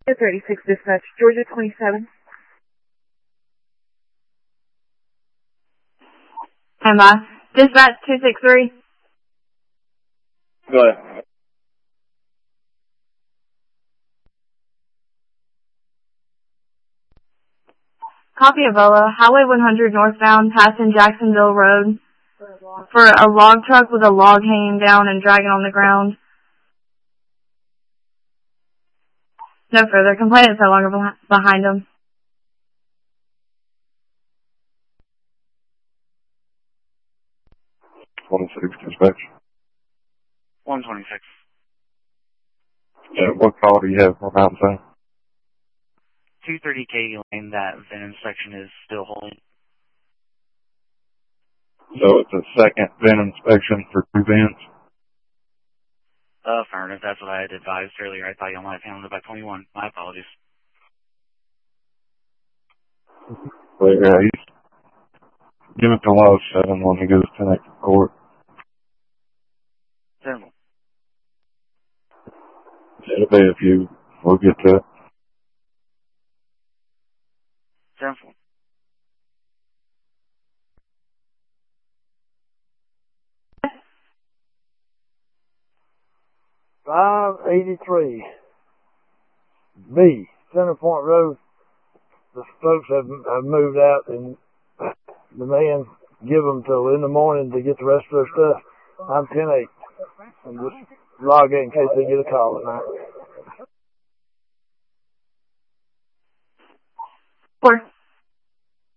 36 dispatch, Georgia 27. Stand by. Dispatch 263. Go ahead. Copy of Volo, Highway 100 northbound, passing Jacksonville Road for a log truck with a log hanging down and dragging on the ground. No further. Complainant is no longer behind them. 26 dispatch. 126. Yeah, what call do you have from outside? 230 Katy Lane, that VIN inspection is still holding. So it's a second VIN inspection for 2 VINs? Affirmative. That's what I had advised earlier. I thought y'all might have handled it by 21. My apologies. But yeah, he's give it to Love 7 when he goes to next court. Simple. It'll be a few. We'll get to it. Simple. $583. B, Center Point Road. The folks have moved out, and the man give them till in the morning to get the rest of their stuff. I'm 10-8. I'm just log in case they get a call at night.